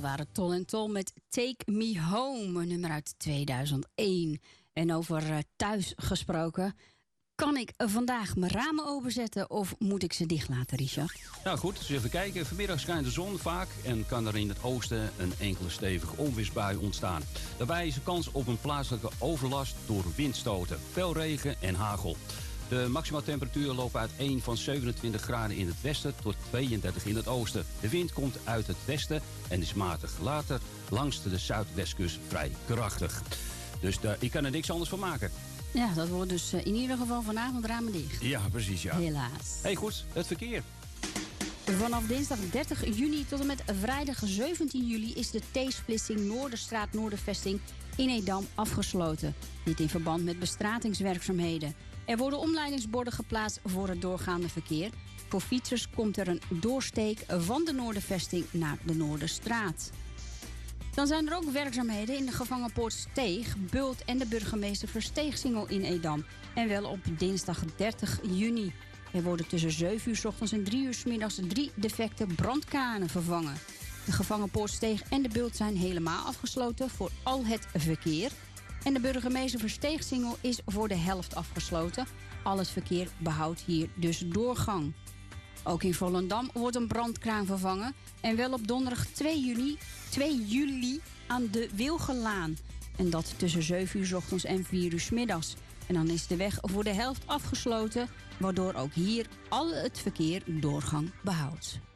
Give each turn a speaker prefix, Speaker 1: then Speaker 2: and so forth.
Speaker 1: waren Tol & Tol met Take Me Home, een nummer uit 2001. En over thuis gesproken, kan ik vandaag mijn ramen openzetten of moet ik ze dicht laten, Richard?
Speaker 2: Nou goed, dus even kijken. Vanmiddag schijnt de zon vaak en kan er in het oosten een enkele stevige onweersbui ontstaan. Daarbij is er kans op een plaatselijke overlast door windstoten, veel regen en hagel. De maximumtemperatuur loopt uiteen van 27 graden in het westen tot 32 in het oosten. De wind komt uit het westen en is matig. Later langs de zuidwestkust vrij krachtig. Dus ik kan er niks anders van maken.
Speaker 1: Ja, dat wordt dus in ieder geval vanavond ramen dicht.
Speaker 2: Ja, precies, ja.
Speaker 1: Helaas.
Speaker 2: Hey, goed, het verkeer.
Speaker 1: Vanaf dinsdag 30 juni tot en met vrijdag 17 juli is de T-splitsing Noorderstraat Noordervesting in Edam afgesloten. Dit in verband met bestratingswerkzaamheden. Er worden omleidingsborden geplaatst voor het doorgaande verkeer. Voor fietsers komt er een doorsteek van de Noordervesting naar de Noorderstraat. Dan zijn er ook werkzaamheden in de gevangenpoort Steeg, Bult en de burgemeester Versteegsingel in Edam. En wel op dinsdag 30 juni. Er worden tussen 7 uur 's ochtends en 3 uur 's middags 3 defecte brandkranen vervangen. De gevangenpoort Steeg en de Bult zijn helemaal afgesloten voor al het verkeer. En de burgemeester Versteegsingel is voor de helft afgesloten. Al het verkeer behoudt hier dus doorgang. Ook in Volendam wordt een brandkraan vervangen. En wel op donderdag 2 juli aan de Wilgelaan. En dat tussen 7 uur 's ochtends en 4 uur 's middags. En dan is de weg voor de helft afgesloten, waardoor ook hier al het verkeer doorgang behoudt.